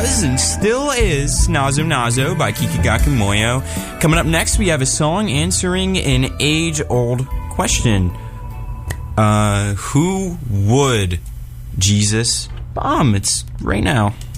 was and still is Nazo Nazo by Kikigaki Moyo. Coming up next, we have a song answering an age-old question. Who would Jesus bomb? It's right now.